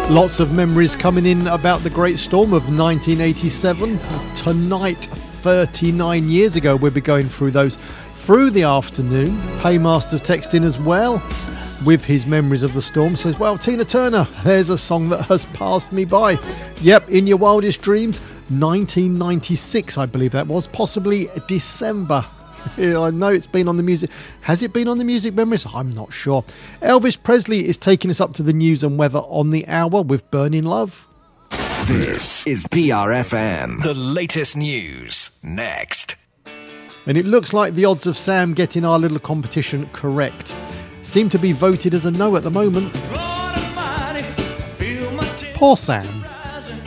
Lots of memories coming in about the Great Storm of 1987. Tonight, 39 years ago, we'll be going through those through the afternoon. Paymaster's text in as well with his memories of the storm. Says, well, Tina Turner, there's a song that has passed me by. Yep, In Your Wildest Dreams, 1996, I believe that was, possibly December. I know it's been on the music. Has it been on the music memories? I'm not sure. Elvis Presley is taking us up to the news and weather on the hour with Burning Love. This is BRFM. The latest news next. And it looks like the odds of Sam getting our little competition correct seem to be voted as a no at the moment. Poor Sam.